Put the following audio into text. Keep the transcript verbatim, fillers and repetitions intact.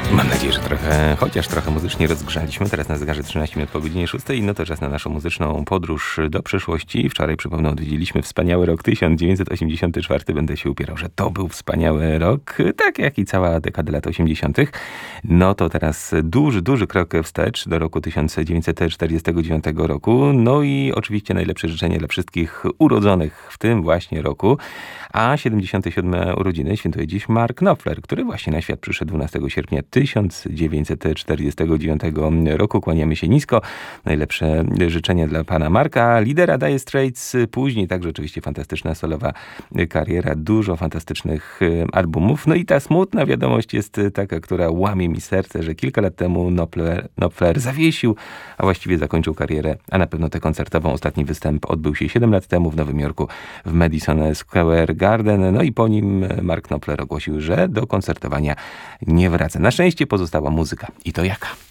Mam nadzieję, że trochę, chociaż trochę muzycznie rozgrzaliśmy. Teraz na zegarze trzynaście minut po godzinie szóstej. No to czas na naszą muzyczną podróż do przyszłości. Wczoraj, przypomnę, odwiedziliśmy wspaniały rok tysiąc dziewięćset osiemdziesiąty czwarty. Będę się upierał, że to był wspaniały rok, tak jak i cała dekada lat osiemdziesiątych. No to teraz duży, duży krok wstecz do roku tysiąc dziewięćset czterdziestego dziewiątego roku. No i oczywiście najlepsze życzenie dla wszystkich urodzonych w tym właśnie roku. A siedemdziesiąte siódme urodziny świętuje dziś Mark Knopfler, który właśnie na świat przyszedł dwunastego sierpnia tysiąc dziewięćset czterdziestego dziewiątego roku. Kłaniamy się nisko. Najlepsze życzenia dla pana Marka, lidera Dire Straits. Później także oczywiście fantastyczna solowa kariera, dużo fantastycznych albumów. No i ta smutna wiadomość jest taka, która łamie mi serce, że kilka lat temu Knopfler, Knopfler zawiesił, a właściwie zakończył karierę, a na pewno tę koncertową. Ostatni występ odbył się siedem lat temu w Nowym Jorku w Madison Square Garden. No i po nim Mark Knopfler ogłosił, że do koncertowania nie wraca. Na szczęście pozostała muzyka. I to jaka?